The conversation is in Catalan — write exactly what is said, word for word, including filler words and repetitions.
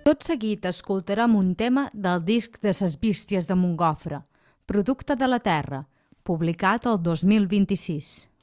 Tot seguit escoltarem un tema del disc de Ses Bísties de Montgofre, Producte de la Terra, publicat el dos mil vint-i-sis.